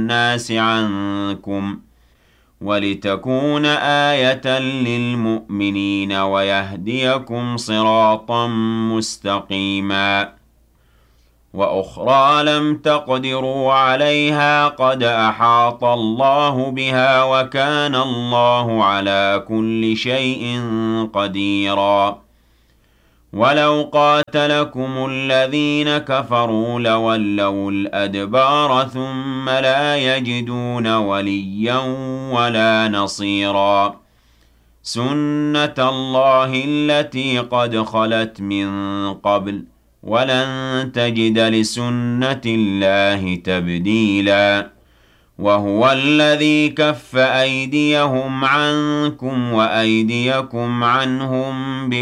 النَّاسِ عَنكُمْ وَلِتَكُونَ آيَةً لِلْمُؤْمِنِينَ وَيَهْدِيَكُمْ صِرَاطًا مُسْتَقِيمًا وَأُخْرَى لَمْ تَقْدِرُوا عَلَيْهَا قَدْ أَحَاطَ اللَّهُ بِهَا وَكَانَ اللَّهُ عَلَى كُلِّ شَيْءٍ قَدِيرًا وَلَوْ قَاتَلَكُمُ الَّذِينَ كَفَرُوا لَوَلَّوُا الْأَدْبَارَ ثُمَّ لَا يَجِدُونَ وَلِيًّا وَلَا نَصِيرًا سُنَّةَ اللَّهِ الَّتِي قَدْ خَلَتْ مِن قَبْلُ وَلَن تَجِدَ لِسُنَّةِ اللَّهِ تَبْدِيلًا وَهُوَ الَّذِي كَفَّ أَيْدِيَهُمْ عَنكُمْ وَأَيْدِيَكُمْ عَنْهُم